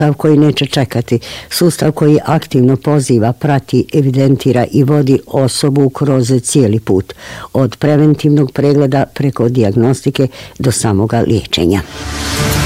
Sustav koji neće čekati, sustav koji aktivno poziva, prati, evidentira i vodi osobu kroz cijeli put, od preventivnog pregleda preko dijagnostike do samoga liječenja.